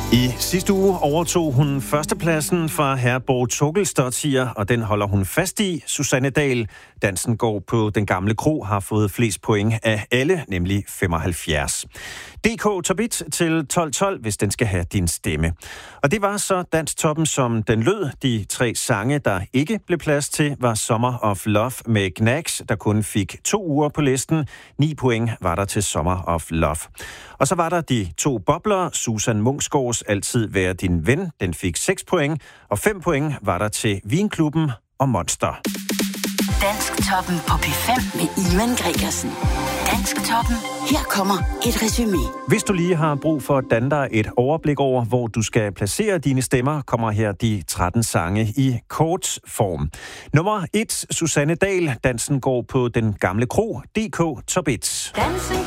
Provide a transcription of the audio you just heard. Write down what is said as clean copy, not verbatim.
I sidste uge overtog hun førstepladsen fra Herborg Torgelsdottir, og den holder hun fast i. Susanne Dahl, dansen går på Den Gamle Kro, har fået flest point af alle, nemlig 75. DK Top 1 til 12.12, hvis den skal have din stemme. Og det var så Dansktoppen, som den lød. De 3 sange, der ikke blev plads til, var Summer of Love med Gnags, der kun fik 2 uger på listen. 9 point var der til Summer of Love. Og så var der de 2 bobler. Susan Munksgaards Altid være din ven, den fik 6 point. Og 5 point var der til Vinklubben og Monster. Dansktoppen på P5 med Ivan Gregersen. Dansktoppen. Her kommer et resumé. Hvis du lige har brug for at danne dig et overblik over, hvor du skal placere dine stemmer, kommer her de 13 sange i kort form. Nummer 1, Susanne Dahl. Dansen går på Den Gamle Kro. DK Top 1. Dansen